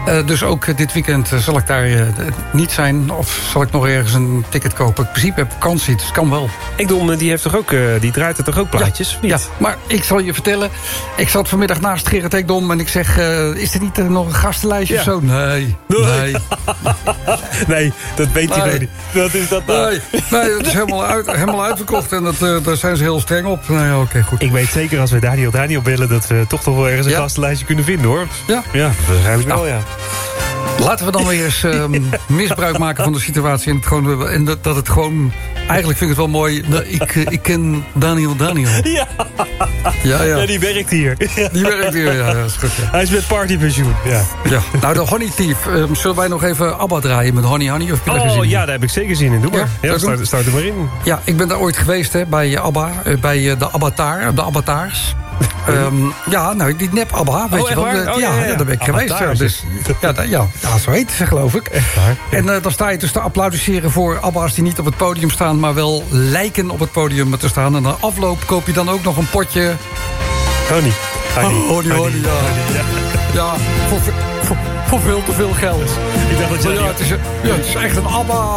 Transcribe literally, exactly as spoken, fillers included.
Uh, dus ook dit weekend uh, zal ik daar uh, niet zijn. Of zal ik nog ergens een ticket kopen. In principe heb ik vakantie, dus het kan wel. Ekdom, die, heeft toch ook, uh, die draait er toch ook plaatjes? Ja, of niet? Ja, maar ik zal je vertellen. Ik zat vanmiddag naast Gerrit Ekdom en ik zeg... Uh, is er niet uh, nog een gastenlijstje ja. of zo? Nee. Nee, nee. nee dat weet hij nee. niet. Wat is dat nou? Nee, nee dat is helemaal, uit, helemaal uitverkocht. En dat, uh, daar zijn ze heel streng op. Nee, oké, okay, goed. Ik weet zeker als we Daniel Daniel bellen... dat we toch toch wel ergens een ja. gastenlijstje kunnen vinden, hoor. Ja? Ja, waarschijnlijk wel, nou, ja. Laten we dan weer eens um, misbruik maken van de situatie. En, het gewoon, en dat, dat het gewoon... Eigenlijk vind ik het wel mooi. Nou, ik, ik ken Daniel Daniel. Ja. Ja, ja. ja, die werkt hier. Die werkt hier, ja. Dat is goed, ja. Hij is met partypensioen, ja. ja. Nou, de Honey Thief. Um, zullen wij nog even ABBA draaien met Honey Honey? Of heb je oh, gezien? ja, daar heb ik zeker zin in. Doe maar. Ja, ja start, start er maar in. Ja, ik ben daar ooit geweest, hè, bij ABBA. Uh, bij de Abbatar, de Abatars. Um, ja, nou, die nep ABBA, weet oh, je wel. Oh, ja, ja, ja, ja, daar ben ik Abbatar, geweest. Ja, dus, ja, da, ja, ja, zo heet ze, geloof ik. Echt waar? Ja. En uh, dan sta je dus te applaudisseren voor ABBA's die niet op het podium staan... maar wel lijken op het podium te staan. En na afloop koop je dan ook nog een potje... Honey. Honey, oh, honey, honey, ja. Honey, ja. Ja, voor, voor, voor veel te veel geld. Ik dacht dat je... Ja, het is, ja, het is echt een ABBA...